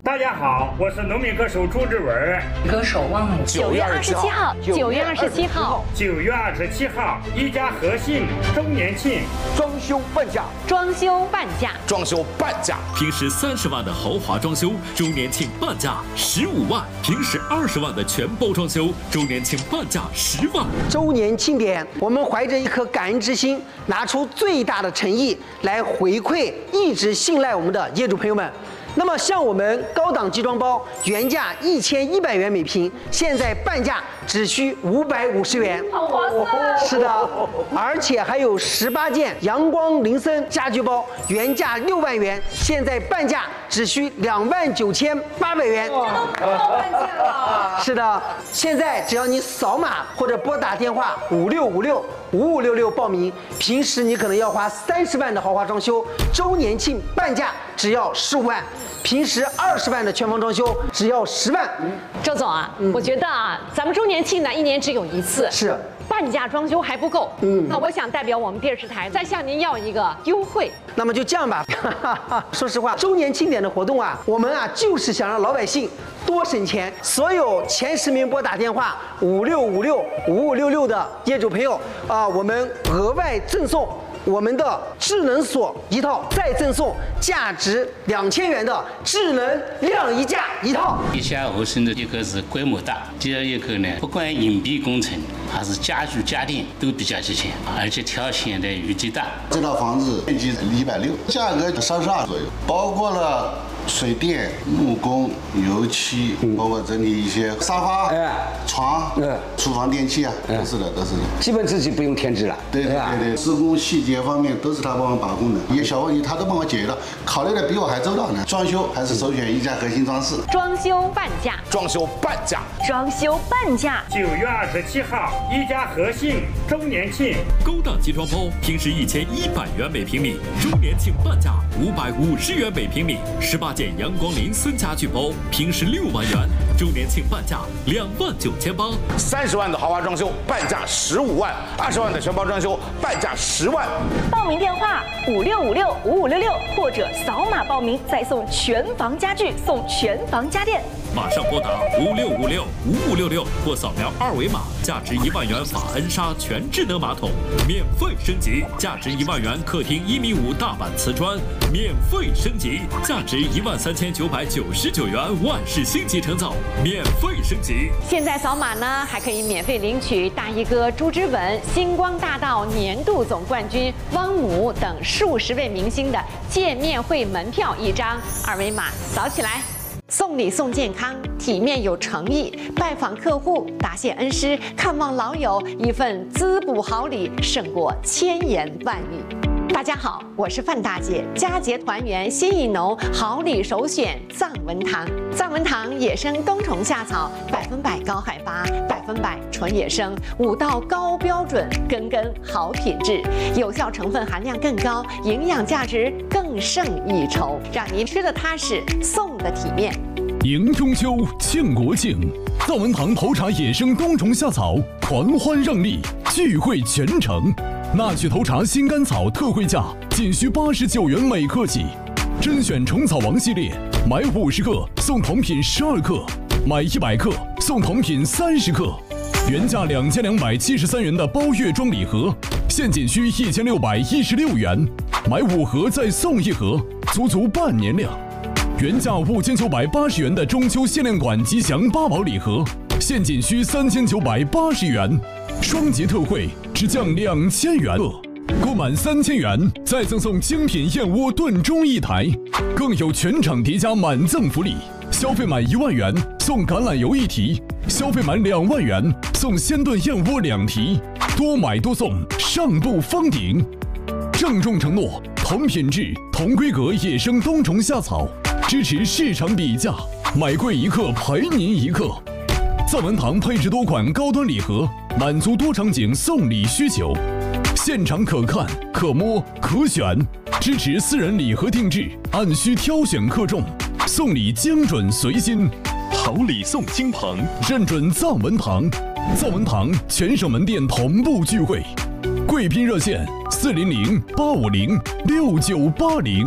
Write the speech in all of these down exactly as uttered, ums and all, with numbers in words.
大家好，我是农民歌手朱志文。 歌手汪峰。 九月二十七号，九月二十七号， 九月二十七号，一家和信周年庆， 装修半价， 装修半价， 装修半价。 平时三十万的豪华装修，周年庆半价十五万；平时二十万的全包装修，周年庆半价十万。 周年庆典，我们怀着一颗感恩之心，拿出最大的诚意来回馈一直信赖我们的业主朋友们。那么，像我们高档集装包，原价一千一百元每平，现在半价只需五百五十元， 好划算！ 是的，而且还有十八件阳光林森家居包，原价六万元，现在半价只需两万九千八百元。 这都不到半价了。 是的，现在只要你扫码或者拨打电话五六五六五五六六报名，平时你可能要花三十万的豪华装修，周年庆半价只要十五万。平时二十万的全房装修只要十万。 周总啊，嗯、我觉得啊，咱们周年庆呢一年只有一次， 是半价装修还不够。嗯，那我想代表我们电视台再向您要一个优惠。 那么就这样吧，说实话，周年庆典的活动啊，我们啊就是想让老百姓多省钱。所有前十名拨打电话五六五六五五六六的业主朋友啊，我们额外赠送我们的智能锁一套，再赠送价值两千元的智能晾衣架一套。 一家和生的一个是规模大，第二一个呢，不管隐蔽工程还是家具家电都比较齐全，而且条件的余地大。 这套房子面积一百六，价格三十二左右，包括了水电、木工、油漆，包括整理一些沙发、哎、床、哎、厨房电器啊，都是的，都是的。 基本自己不用添置了。 对对对对，施工细节方面都是他帮我把控的，一些小问题他都帮我解决了，考虑的比我还周到呢。装修还是首选一家核心装饰。 装修半价， 装修半价， 装修半价。 九月二十七号，一家和信周年庆， 高档集装包平时一千一百元每平米，周年庆半价五百五十元每平米，十八件阳光林森家具包平时六万元，周年庆半价两万九千八。 三十万的豪华装修半价十五万，二十万的全包装修半价十万。 报名电话五六五六五五六六，或者扫码报名，再送全房家具，送全房家电。 马上拨打五六五六五五六六或扫描二维码，价值一万元法恩莎全智能马桶免费升级，价值一万元客厅一米五大板瓷砖免费升级，价值一万三千九百九十九元万氏星级成造免费升级。 现在扫码呢，还可以免费领取大衣哥朱之文、星光大道年度总冠军汪姆等数十位明星的见面会门票一张，二维码扫起来。送礼送健康，体面有诚意，拜访客户，答谢恩师，看望老友，一份滋补好礼胜过千言万语。大家好，我是范大姐，佳节团圆心意浓，好礼首选藏文堂。藏文堂野生冬虫夏草，百分百高海拔，百分百纯野生，五道高标准，根根好品质，有效成分含量更高，营养价值更胜一筹，让您吃得踏实，送得体面。 迎中秋，庆国庆，藏文堂头茶野生冬虫夏草狂欢让利，聚会全城。纳趣头茶新甘草特惠价仅需八十九元每克起，甄选虫草王系列，买五十克送同品十二克，买一百克送同品三十克。原价两千两百七十三元的包月装礼盒，现仅需一千六百一十六元，买五盒再送一盒，足足半年量。原价五千九百八十元的中秋限量款吉祥八宝礼盒，现仅需三千九百八十元，双节特惠只降两千元，购满三千元再赠送精品燕窝炖盅一台，更有全场叠加满赠福利，消费满一万元送橄榄油一提，消费满两万元送鲜炖燕窝两提，多买多送，上不封顶。郑重承诺，同品质、同规格野生冬虫夏草，支持市场比价，买贵一克赔您一克。藏文堂配置多款高端礼盒，满足多场景送礼需求，现场可看、可摸、可选，支持私人礼盒定制，按需挑选克重，送礼精准随心，好礼送金鹏，认准藏文堂。藏文堂全省门店同步聚会，贵宾热线四零零八五零六九八零。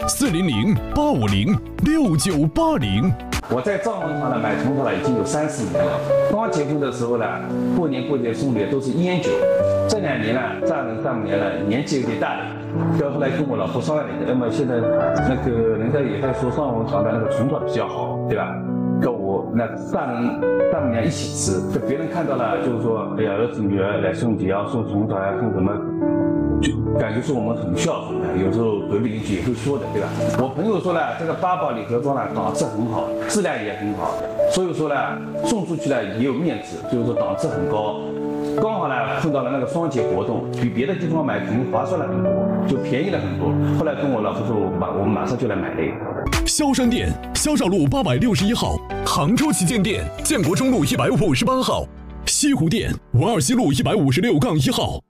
四零零八五零六九八零。 我在藏文堂呢买虫草了已经有三四年了。刚结婚的时候呢，过年过节送礼都是烟酒。这两年呢，丈人丈母娘呢年纪有点大了，要后来跟我老婆商量了一下，那么现在那个人家也在说藏文堂的那个虫草比较好，对吧？跟我那丈人丈母娘一起吃，就别人看到了就是说，哎呀，儿子女儿来送礼啊，送虫草呀，送什么，就感觉是我们很孝顺的。有时候隔壁邻居也会说的，对吧？我朋友说呢，这个八宝礼盒装呢档次很好，质量也很好，所以说呢送出去呢也有面子，就是说档次很高。刚好呢碰到了那个双节活动，比别的地方买肯定划算了很多，就便宜了很多。后来跟我老婆说，马我们马上就来买了一个。 萧山店，萧少路八百六十一号，杭州旗舰店，建国中路一百五十八号，西湖店，文二西路一百五十六杠一号。